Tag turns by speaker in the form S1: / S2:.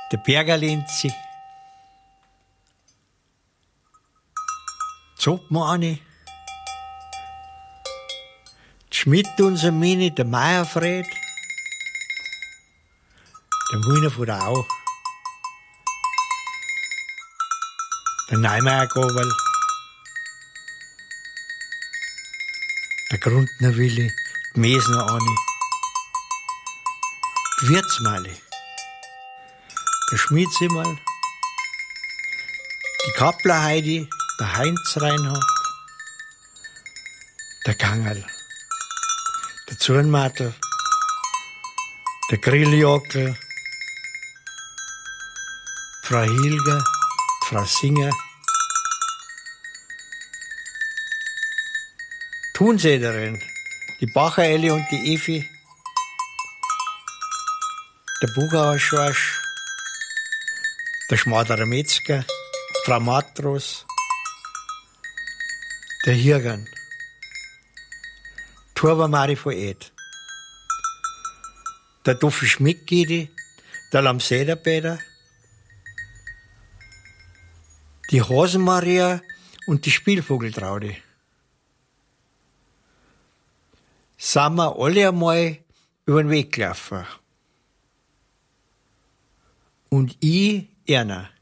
S1: der Bergerlinzi, Zoppmanni, die Schmidt unser Mini, der Meierfred, der Mühner von der Au, der Neumeier-Gobel, der Grundner Willi, die Mesner Anni, die Wirtsmali, der Schmiedzimmerl, die Kappler Heidi, der Heinz Reinhardt, der Kangerl, der Zurnmatl, der Grilljockel, Frau Hilger, Frau Singer, Thunsäderin, die Bacher Elli und die Evi, der Bugauer Schorsch, der Schmaderer Metzger, Frau Matros, der Hirgern, Turba Mari von Ed, der Duffi Schmidt-Gidi, der Lamsederbäder, die Hasenmaria und die Spielvogeltraudi. Sind wir alle einmal über den Weg gelaufen. Und ich, Erna.